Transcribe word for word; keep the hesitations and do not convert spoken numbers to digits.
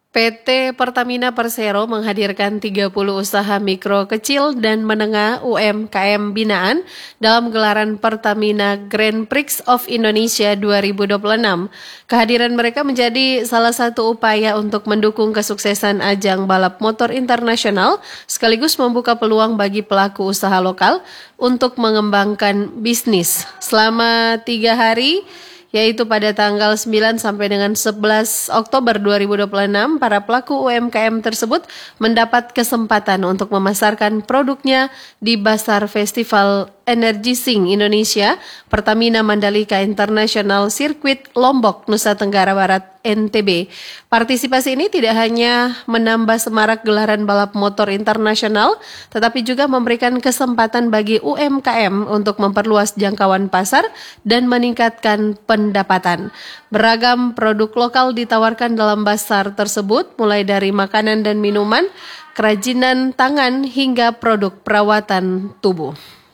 P T Pertamina Persero menghadirkan tiga puluh usaha mikro, kecil, dan menengah U M K M binaan dalam gelaran Pertamina Grand Prix of Indonesia dua ribu dua puluh enam. Kehadiran mereka menjadi salah satu upaya untuk mendukung kesuksesan ajang balap motor internasional, sekaligus membuka peluang bagi pelaku usaha lokal untuk mengembangkan bisnis. Selama tiga hari, yaitu pada tanggal sembilan sampai dengan sebelas Oktober dua ribu dua puluh enam, para pelaku U M K M tersebut mendapat kesempatan untuk memasarkan produknya di Basar Festival Energi Sing Indonesia, Pertamina Mandalika International Circuit Lombok, Nusa Tenggara Barat, N T B. Partisipasi ini tidak hanya menambah semarak gelaran balap motor internasional, tetapi juga memberikan kesempatan bagi U M K M untuk memperluas jangkauan pasar dan meningkatkan pendapatan. Beragam produk lokal ditawarkan dalam basar tersebut, mulai dari makanan dan minuman, kerajinan tangan, hingga produk perawatan tubuh.